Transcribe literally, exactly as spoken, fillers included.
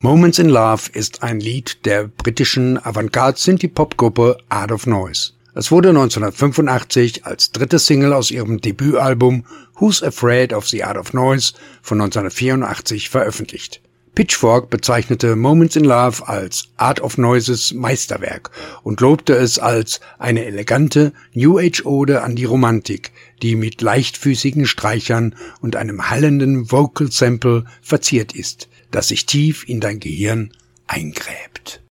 Moments in Love ist ein Lied der britischen Avantgarde-Synthie-Pop-Gruppe Art of Noise. Es wurde neunzehnhundertfünfundachtzig als dritte Single aus ihrem Debütalbum Who's Afraid of the Art of Noise von neunzehnhundertvierundachtzig veröffentlicht. Pitchfork bezeichnete Moments in Love als Art of Noises Meisterwerk und lobte es als eine elegante New-Age-Ode an die Romantik, die mit leichtfüßigen Streichern und einem hallenden Vocal Sample verziert ist, das sich tief in dein Gehirn eingräbt.